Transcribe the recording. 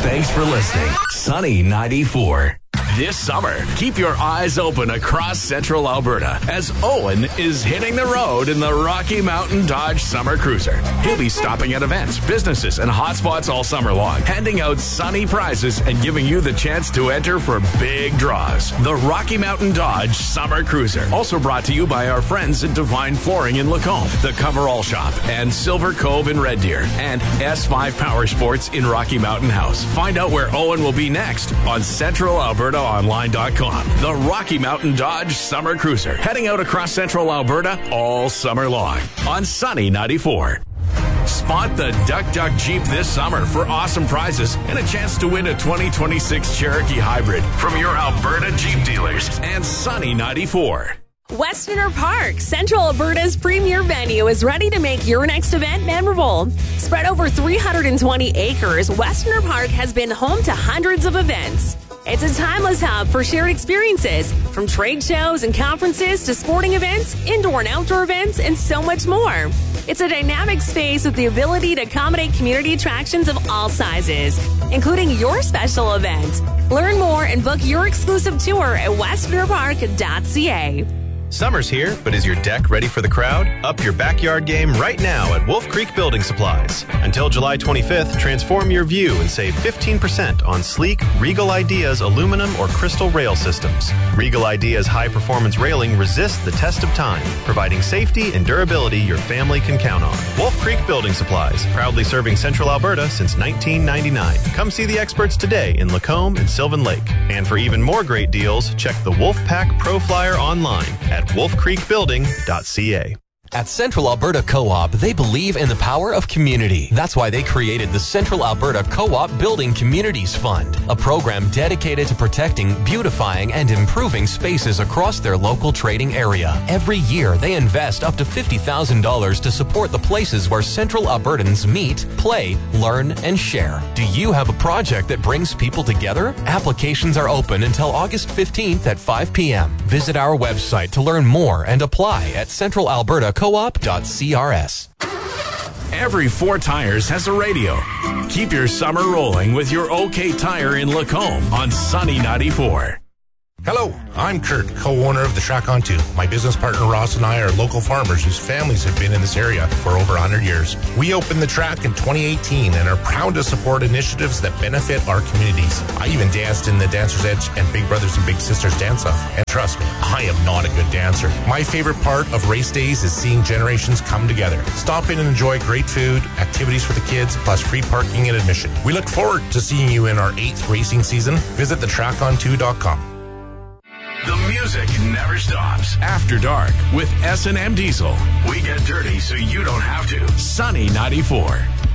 Thanks for listening. Sunny 94. This summer, keep your eyes open across central Alberta as Owen is hitting the road in the Rocky Mountain Dodge Summer Cruiser. He'll be stopping at events, businesses, and hotspots all summer long, handing out sunny prizes and giving you the chance to enter for big draws. The Rocky Mountain Dodge Summer Cruiser. Also brought to you by our friends at Divine Flooring in Lacombe, The Coverall Shop, and Silver Cove in Red Deer, and S5 Power Sports in Rocky Mountain House. Find out where Owen will be next on CentralAlbertaOnline.com. The Rocky Mountain Dodge Summer Cruiser, heading out across central Alberta all summer long on Sunny 94. Spot the Duck Duck Jeep this summer for awesome prizes and a chance to win a 2026 Cherokee Hybrid from your Alberta Jeep dealers and Sunny 94. Westerner Park, Central Alberta's premier venue, is ready to make your next event memorable. Spread over 320 acres, Westerner Park has been home to hundreds of events. It's a timeless hub for shared experiences, from trade shows and conferences to sporting events, indoor and outdoor events, and so much more. It's a dynamic space with the ability to accommodate community attractions of all sizes, including your special event. Learn more and book your exclusive tour at westernerpark.ca. Summer's here, but is your deck ready for the crowd? Up your backyard game right now at Wolf Creek Building Supplies. Until July 25th, transform your view and save 15% on sleek Regal Ideas aluminum or crystal rail systems. Regal Ideas high-performance railing resists the test of time, providing safety and durability your family can count on. Wolf Creek Building Supplies, proudly serving Central Alberta since 1999. Come see the experts today in Lacombe and Sylvan Lake. And for even more great deals, check the Wolfpack Pro Flyer online at wolfcreekbuilding.ca. At Central Alberta Co-op, they believe in the power of community. That's why they created the Central Alberta Co-op Building Communities Fund, a program dedicated to protecting, beautifying, and improving spaces across their local trading area. Every year, they invest up to $50,000 to support the places where Central Albertans meet, play, learn, and share. Do you have a project that brings people together? Applications are open until August 15th at 5 p.m. Visit our website to learn more and apply at centralalbertacoop.crs. Every 4 Tires has a radio. Keep your summer rolling with your OK Tire in Lacombe on Sunny 94. Hello, I'm Kurt, co-owner of the Track On 2. My business partner Ross and I are local farmers whose families have been in this area for over 100 years. We opened the track in 2018 and are proud to support initiatives that benefit our communities. I even danced in the Dancer's Edge and Big Brothers and Big Sisters dance-off. And trust me, I am not a good dancer. My favorite part of race days is seeing generations come together. Stop in and enjoy great food, activities for the kids, plus free parking and admission. We look forward to seeing you in our 8th racing season. Visit thetracon2.com. The music never stops. After Dark with S&M Diesel. We get dirty so you don't have to. Sunny 94.